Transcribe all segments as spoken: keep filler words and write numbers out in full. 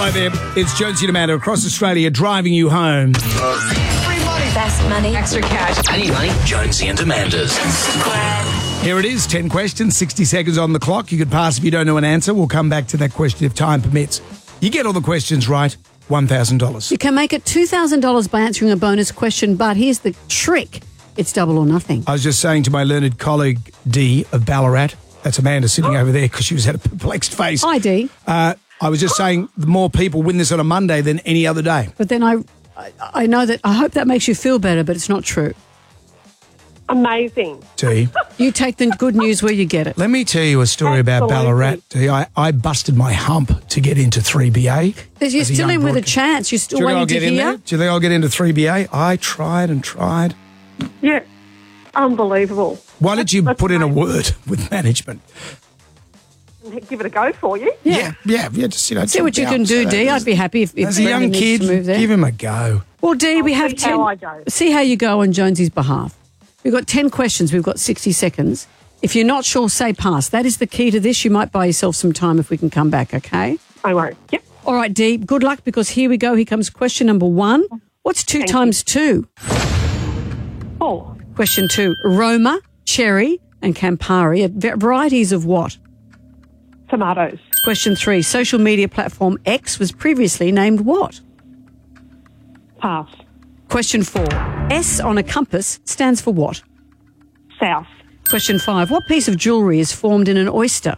Hello there. It's Jonesy and Amanda across Australia driving you home. Free money. Best money. Extra cash. I need money. Jonesy and Amanda's. Here it is, ten questions, sixty seconds on the clock. You could pass if you don't know an answer. We'll come back to that question if time permits. You get all the questions right, one thousand dollars. You can make it two thousand dollars by answering a bonus question, but here's the trick. It's double or nothing. I was just saying to my learned colleague, Dee, of Ballarat, that's Amanda sitting over there because she was had a perplexed face. Hi, Dee. Uh, I was just saying the more people win this on a Monday than any other day. But then I, I, I know that, I hope that makes you feel better, but it's not true. Amazing. Dee. You take the good news where you get it. Let me tell you a story about Absolutely. Ballarat. Dee. I, I busted my hump to get into three B A. You're as a still young in with a broadcaster. chance. You're still Do you think I'll waiting to get in hear. there? Do you think I'll get into three B A? I tried and tried. Yeah. Unbelievable. Why did you That's put in a great. word with management? Give it a go for you. Yeah, yeah, yeah. Just you know, See what you can do, Dee. I'd be happy if, if As a young Brendan kid, needs to move there. give him a go. Well, Dee, we I'll have see ten. how I go. See how you go on Jonesy's behalf. We've got ten questions. We've got sixty seconds. If you're not sure, say pass. That is the key to this. You might buy yourself some time if we can come back, okay? I won't. Yep. All right, Dee, good luck because here we go. Here comes question number one. What's two Thank times two? Four. Question two. Roma, cherry and Campari are va- varieties of what? Tomatoes. Question three. Social media platform X was previously named what? Pass. Question four. S on a compass stands for what? South. Question five. What piece of jewellery is formed in an oyster?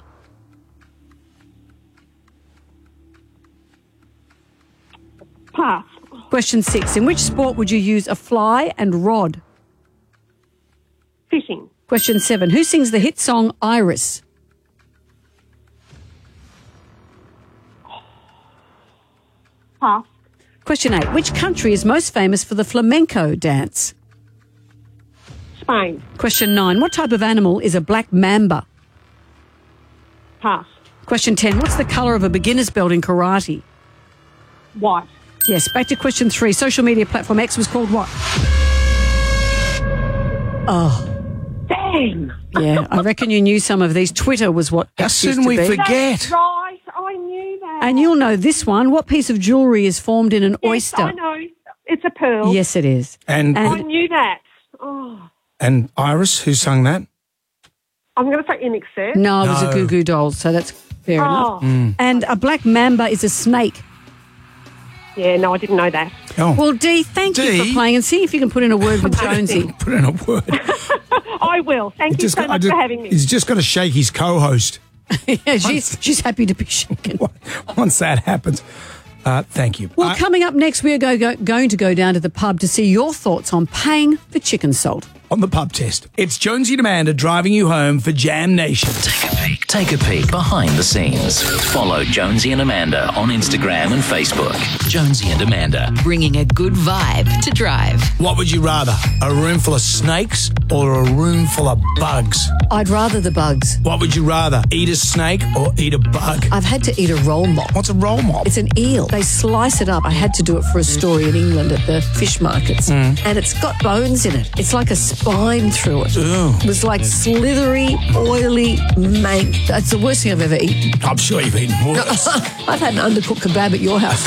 Pass. Question six. In which sport would you use a fly and rod? Fishing. Question seven. Who sings the hit song Iris? Pass. Question eight. Which country is most famous for the flamenco dance? Spain. Question nine. What type of animal is a black mamba? Pass. Question ten. What's the colour of a beginner's belt in karate? White. Yes. Back to question three. Social media platform X was called what? Oh, Damn. yeah. I reckon you knew some of these. Twitter was what How X used soon to we be. forget? That's right. I knew that. And you'll know this one. What piece of jewellery is formed in an Yes, oyster? I know. It's a pearl. Yes, it is. And I And knew that. Oh. and Iris, who sung that? I'm going to say in excess. no, it was a No. Goo Goo Dolls, so that's fair enough. Oh. And a black mamba is a snake. Yeah, no, I didn't know that. Oh, Well, Dee, thank you Dee? for playing, and see if you can put in a word with Jonesy. put in a word. I will. Thank you so I much just- for having me. He's just got to shake his co-host Yeah, she's she's happy to be shaken. once that happens. Uh, thank you. Well, Uh, coming up next, we are go, go, going to go down to the pub to see your thoughts on paying for chicken salt. on the pub test, it's Jonesy and Amanda driving you home for Jam Nation. Take a peek. Take a peek behind the scenes. Follow Jonesy and Amanda on Instagram and Facebook. Jonesy and Amanda. Bringing a good vibe to drive. What would you rather, a room full of snakes or a room full of bugs? I'd rather the bugs. What would you rather, eat a snake or eat a bug? I've had to eat a roll mop. What's a roll mop? It's an eel. They slice it up. I had to do it for a story in England at the fish markets. And it's got bones in it. It's like a spine through it. Ooh. It was like slithery, oily mank. That's the worst thing I've ever eaten. I'm sure you've eaten worse. I've had an undercooked kebab at your house.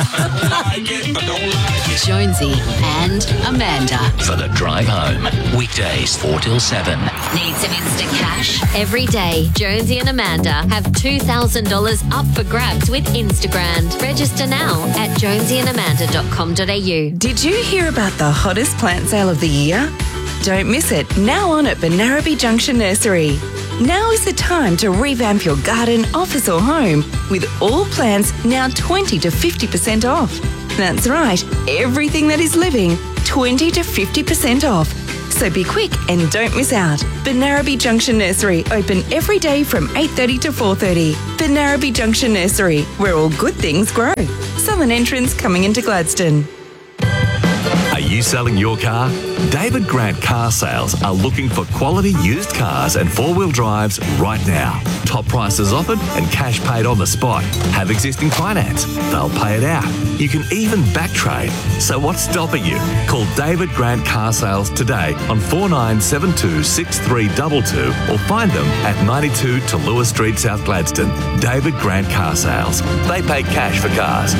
Jonesy and Amanda. For the drive home. Weekdays four till seven. Need some instant cash? Every day, Jonesy and Amanda have two thousand dollars up for grabs with Instagram. Register now at jonesy and amanda dot com dot a u. Did you hear about the hottest plant sale of the year? Don't miss it, now on at Benarabi Junction Nursery. Now is the time to revamp your garden, office or home with all plants now twenty to fifty percent off. That's right, everything that is living, twenty to fifty percent off. So be quick and don't miss out. Benarabi Junction Nursery, open every day from eight thirty to four thirty. Benarabi Junction Nursery, where all good things grow. Southern entrance coming into Gladstone. Are you selling your car? David Grant Car Sales are looking for quality used cars and four-wheel drives right now. Top prices offered and cash paid on the spot. Have existing finance. They'll pay it out. You can even back trade. So what's stopping you? Call David Grant Car Sales today on four nine seven two, six three two two or find them at ninety-two to Lewis Street, South Gladstone. David Grant Car Sales. They pay cash for cars.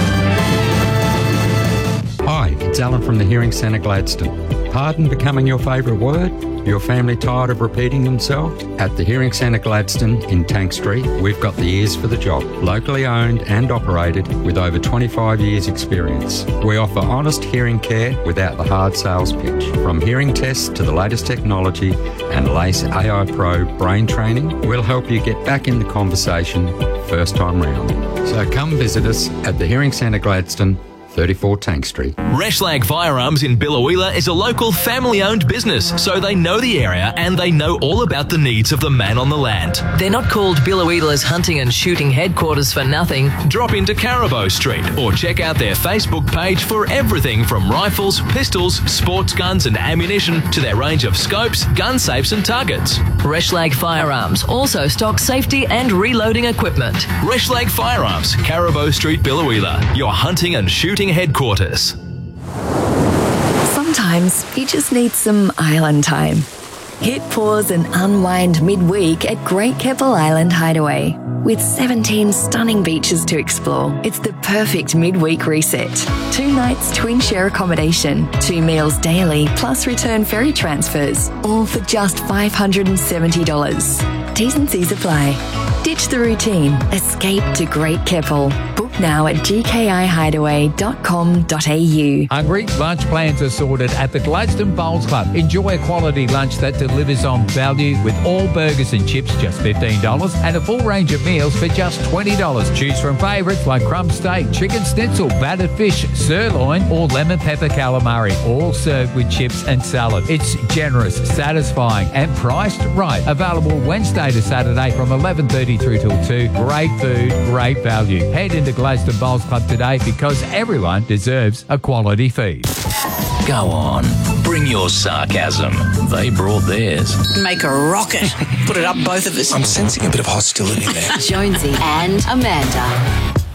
Hi, it's Alan from the Hearing Centre Gladstone. Pardon becoming your favourite word? Your family tired of repeating themselves? At the Hearing Centre Gladstone in Tank Street, we've got the ears for the job. Locally owned and operated with over twenty-five years experience. We offer honest hearing care without the hard sales pitch. From hearing tests to the latest technology and LACE A I Pro brain training, we'll help you get back in the conversation first time round. So come visit us at the Hearing Centre Gladstone, thirty-four Tank Street. Reschlag Firearms in Billawheeler is a local family-owned business, so they know the area and they know all about the needs of the man on the land. They're not called Billawheeler's hunting and shooting headquarters for nothing. Drop into Carabo Street or check out their Facebook page for everything from rifles, pistols, sports guns and ammunition to their range of scopes, gun safes and targets. Reschlag Firearms also stock safety and reloading equipment. Reschlag Firearms, Carabo Street, Billawheeler, your hunting and shooting headquarters. Sometimes you just need some island time. Hit pause and unwind midweek at Great Keppel Island Hideaway. With seventeen stunning beaches to explore, it's the perfect midweek reset. Two nights twin share accommodation, two meals daily, plus return ferry transfers, all for just five hundred seventy dollars. T's and C's apply. Ditch the routine. Escape to Great Keppel. Book now at g k i hideaway dot com dot a u. Hungry? Lunch plans are sorted at the Gladstone Bowls Club. Enjoy a quality lunch that delivers on value with all burgers and chips just fifteen dollars and a full range of meals for just twenty dollars. Choose from favourites like crumb steak, chicken schnitzel, battered fish, sirloin or lemon pepper calamari, all served with chips and salad. It's generous, satisfying and priced right. Available Wednesday to Saturday from eleven thirty through till two. Great food, great value. Head into Gladstone Bowls Club today because everyone deserves a quality feed. Go on, bring your sarcasm. They brought theirs. Make a rocket. Put it up both of us. I'm sensing a bit of hostility there. Jonesy and Amanda.